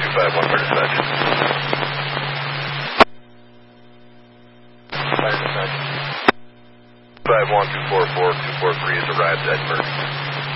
251 for dispatch. Fire dispatch. 51244 243 has arrived at Edinburgh.